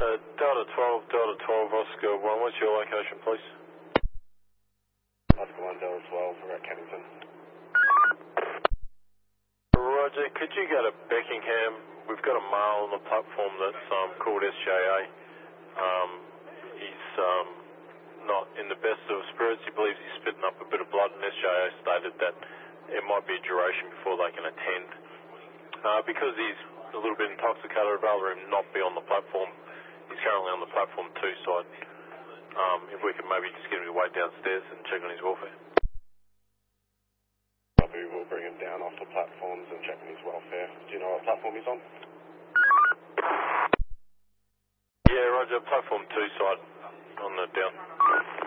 Delta 12, Oscar 1, what's your location, please? Oscar 1, Delta 12, we're at Kennington. Roger, could you go to Beckingham? We've got a male on the platform that's called SJA. He's not in the best of spirits. He believes he's spitting up a bit of blood, and SJA stated that it might be a duration before they can attend. Because he's a little bit intoxicated, I'd rather him not be on the platform. He's currently on the platform 2 side. If we could maybe just get him to wait downstairs and check on his welfare. We will bring him down off the platforms and check on his welfare. Do you know what platform he's on? Yeah, Roger, platform 2 side on the down.